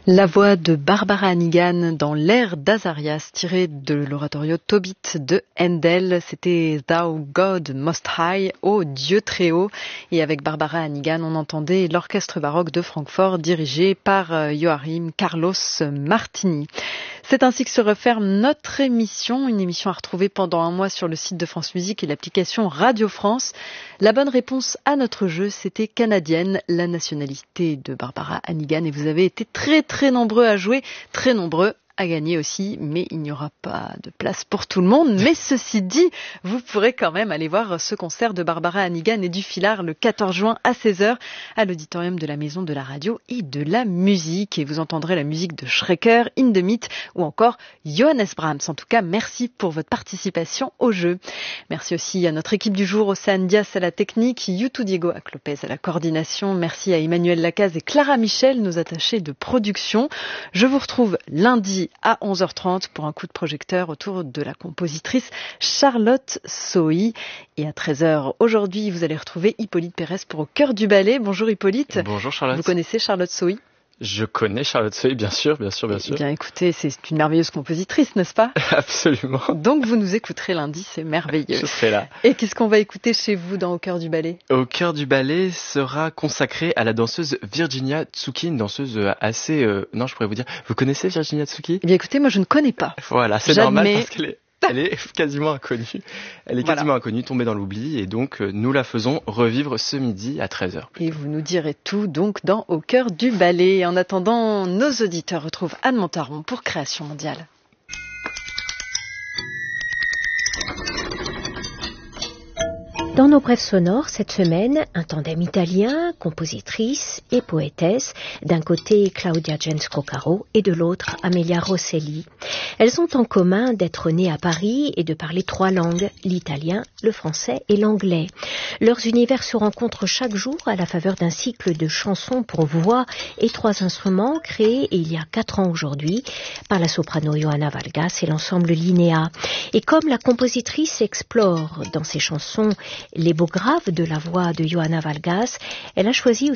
La voix de Barbara Hannigan dans l'air d'Azarias, tiré de l'oratorio Tobit de Handel. C'était Thou God Most High, ô Dieu très haut. Et avec Barbara Hannigan, on entendait l'orchestre baroque de Francfort dirigé par Joachim Carlos Martini. C'est ainsi que se referme notre émission, une émission à retrouver pendant un mois sur le site de France Musique et l'application Radio France. La bonne réponse à notre jeu, c'était canadienne, la nationalité de Barbara Hannigan. Et vous avez été très nombreux à jouer, très nombreux à gagner aussi, mais il n'y aura pas de place pour tout le monde. Mais ceci dit, vous pourrez quand même aller voir ce concert de Barbara Hannigan et du Filard le 14 juin à 16h à l'auditorium de la Maison de la Radio et de la Musique. Et vous entendrez la musique de Schrecker, In the Meat ou encore Johannes Brahms. En tout cas, merci pour votre participation au jeu. Merci aussi à notre équipe du jour, Océane Dias à la technique, Youtou Diego à Clopez à la coordination. Merci à Emmanuel Lacaze et Clara Michel, nos attachés de production. Je vous retrouve lundi à 11h30 pour un coup de projecteur autour de la compositrice Charlotte Sohi. Et à 13h aujourd'hui, vous allez retrouver Hippolyte Pérez pour Au cœur du ballet. Bonjour Hippolyte. Bonjour Charlotte. Vous connaissez Charlotte Sohi ? Je connais Charlotte Sohi, bien sûr. Eh bien écoutez, c'est une merveilleuse compositrice, n'est-ce pas ? Absolument. Donc vous nous écouterez lundi, c'est merveilleux. Je serai là. Et qu'est-ce qu'on va écouter chez vous dans Au cœur du ballet ? Au cœur du ballet sera consacré à la danseuse Virginia Tsuki, une danseuse assez... Non, je pourrais vous dire... Vous connaissez Virginia Tsuki ? Eh bien écoutez, moi je ne connais pas. Voilà, c'est normal parce qu'elle est quasiment inconnue. Elle est quasiment inconnue, tombée dans l'oubli. Et donc, nous la faisons revivre ce midi à 13h. Et vous nous direz tout, donc, dans Au cœur du ballet. En attendant, nos auditeurs retrouvent Anne Montaron pour Création mondiale. Dans nos brèves sonores, cette semaine, un tandem italien, compositrice et poétesse, d'un côté Claudia Gensko-Caro et de l'autre Amelia Rosselli. Elles ont en commun d'être nées à Paris et de parler 3 langues, l'italien, le français et l'anglais. Leurs univers se rencontrent chaque jour à la faveur d'un cycle de chansons pour voix et 3 instruments créés il y a 4 ans aujourd'hui par la soprano Johanna Valgas et l'ensemble Linnea. Et comme la compositrice explore dans ses chansons les beaux graves de la voix de Johanna Valgas, elle a choisi